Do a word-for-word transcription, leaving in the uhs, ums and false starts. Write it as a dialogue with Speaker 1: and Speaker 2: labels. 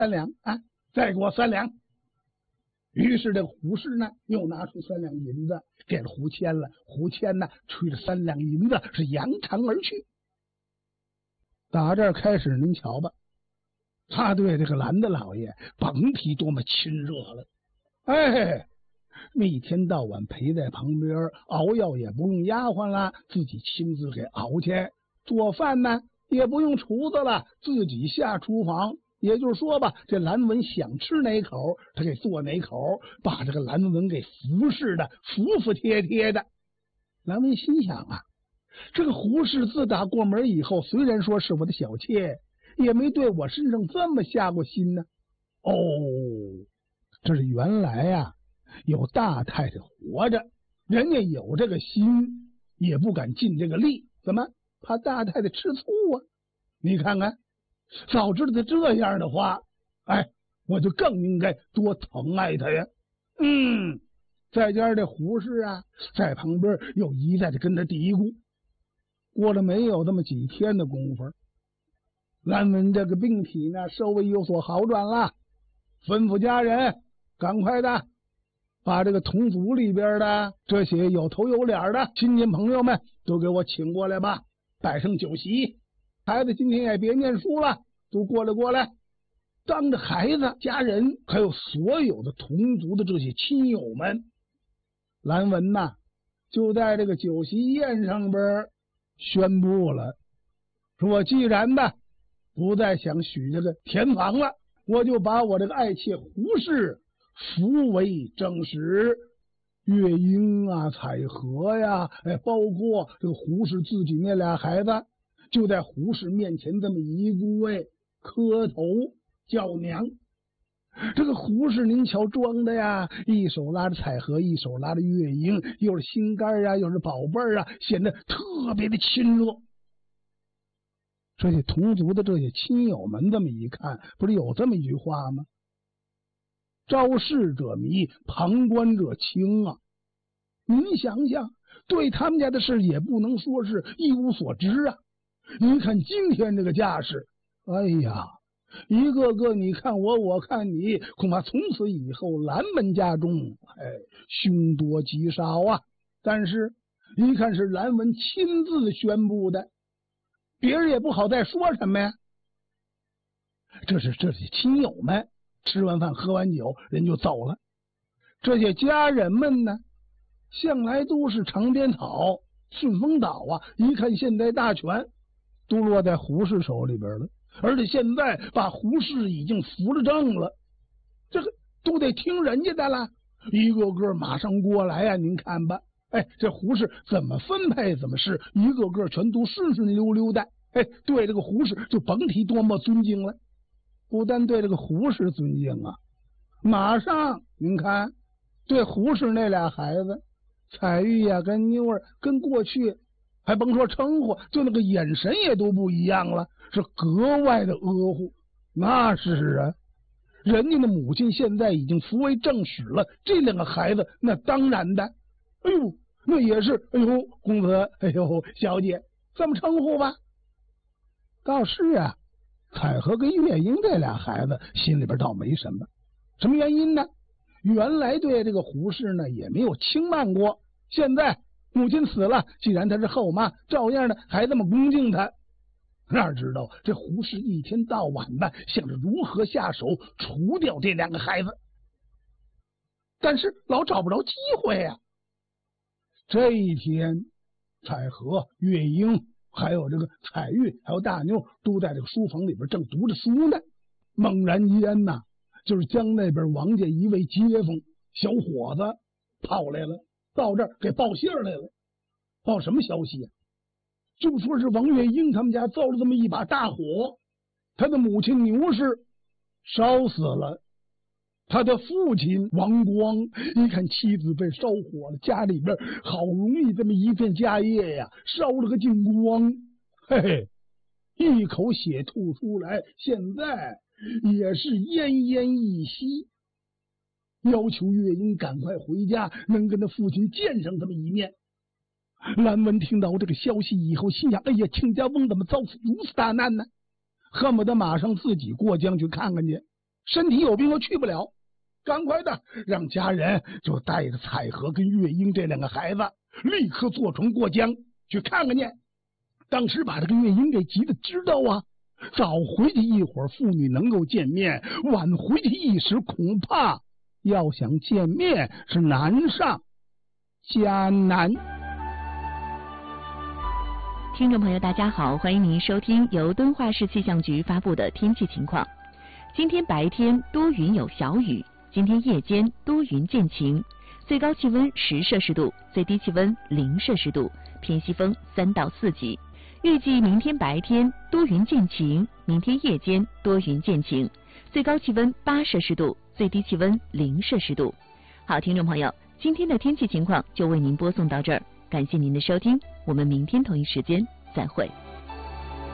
Speaker 1: 三两啊，再给我三两。于是这个胡适呢，又拿出三两银子给了胡谦了。胡谦呢，吹着三两银子是扬长而去。打这儿开始，您瞧吧，他对这个蓝的老爷甭提多么亲热了。哎，一天到晚陪在旁边，熬药也不用丫鬟了，自己亲自给熬去。做饭呢也不用厨子了，自己下厨房。也就是说吧，这蓝文想吃哪口，他给做哪口，把这个蓝文给服侍的服服帖帖的。蓝文心想啊，这个胡适自打过门以后，虽然说是我的小妾，也没对我身上这么下过心呢。哦，这是原来呀、啊，有大太太活着，人家有这个心，也不敢尽这个力，怎么怕大太太吃醋啊？你看看，早知道他这样的话，哎，我就更应该多疼爱他呀。嗯，再加上这胡适啊，在旁边又一再的跟他嘀咕。过了没有这么几天的功夫，蓝文这个病体呢稍微有所好转了，吩咐家人赶快的把这个同族里边的这些有头有脸的亲戚朋友们都给我请过来吧，摆上酒席。孩子今天也别念书了，都过来过来。当着孩子、家人还有所有的同族的这些亲友们，蓝文呐就在这个酒席宴上边宣布了，说既然的不再想许这个田房了，我就把我这个爱妾胡适扶为正室。月英啊、彩荷呀，哎，包括这个胡适自己那俩孩子，就在胡适面前这么一跪磕头叫娘。这个胡适您瞧装的呀，一手拉着彩荷，一手拉着月英，又是心肝啊，又是宝贝儿啊，显得特别的亲热。这些同族的这些亲友们这么一看，不是有这么一句话吗？昭示者迷，旁观者清啊。您想想，对他们家的事也不能说是一无所知啊。您看今天这个架势，哎呀，一个个你看我我看你，恐怕从此以后蓝门家中哎凶多吉少啊。但是一看是蓝文亲自宣布的，别人也不好再说什么呀。这是这些亲友们吃完饭喝完酒人就走了。这些家人们呢，向来都是长边草顺风倒啊，一看现在大权都落在胡适手里边了，而且现在把胡适已经扶了正了，这个都得听人家的了，一个个马上过来啊。您看吧，哎，这胡适怎么分配怎么是，一个个全都顺顺溜溜的。哎，对这个胡适就甭提多么尊敬了。不但对这个胡适尊敬啊，马上您看对胡适那俩孩子彩玉呀、啊、跟妞儿，跟过去还甭说称呼，就那个眼神也都不一样了，是格外的呵护。那是啊，人家的母亲现在已经扶为正室了，这两个孩子那当然的，哎呦，那也是，哎呦公子，哎呦小姐，这么称呼吧。倒是啊，彩荷跟月英这俩孩子心里边倒没什么。什么原因呢？原来对这个胡适呢也没有轻慢过，现在母亲死了，既然他是后妈，照样的还这么恭敬他。哪知道这胡适一天到晚的想着如何下手除掉这两个孩子，但是老找不着机会呀、啊。这一天，彩荷、月英还有这个彩玉还有大妞都在这个书房里边正读着书呢。猛然间呐，就是江那边王家一位街坊小伙子跑来了，到这儿给报信来了。报什么消息啊？就说是王月英他们家遭了这么一把大火，他的母亲牛氏烧死了，他的父亲王光一看妻子被烧火了，家里边好容易这么一片家业呀，烧了个精光，嘿嘿，一口血吐出来，现在也是奄奄一息，要求月英赶快回家，能跟他父亲见上这么一面。蓝文听到这个消息以后，心想：哎呀，亲家翁怎么遭此如此大难呢？恨不得马上自己过江去看看去。 身体有病又去不了，赶快的让家人就带着彩荷跟月英这两个孩子立刻坐船过江去看看去。当时把这个月英给急的知道啊，早回去一会儿父女能够见面，晚回去一时恐怕要想见面是难上加难。
Speaker 2: 听众朋友大家好，欢迎您收听由敦化市气象局发布的天气情况。今天白天多云有小雨，今天夜间多云见晴，最高气温十摄氏度，最低气温零摄氏度，偏西风三到四级。预计明天白天多云见晴，明天夜间多云见晴，最高气温八摄氏度，最低气温零摄氏度。好，听众朋友，今天的天气情况就为您播送到这儿，感谢您的收听，我们明天同一时间再会。